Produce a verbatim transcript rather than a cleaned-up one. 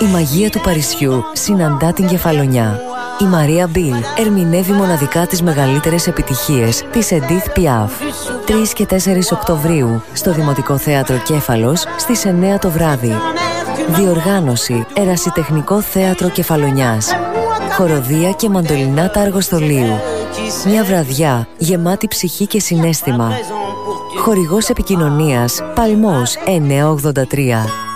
Η μαγεία του Παρισιού συναντά την Κεφαλονιά. Η Μαρία Μπιλ ερμηνεύει μοναδικά τις μεγαλύτερες επιτυχίες της Edith Piaf. τρεις και τέσσερις Οκτωβρίου στο Δημοτικό Θέατρο Κέφαλος στις εννέα το βράδυ. Διοργάνωση Ερασιτεχνικό Θέατρο Κεφαλονιάς. Χοροδία και μαντολινάτα αργοστολίου. Μια βραδιά γεμάτη ψυχή και συναίσθημα. Χορηγός επικοινωνίας Παλμός εννιακόσια ογδόντα τρία.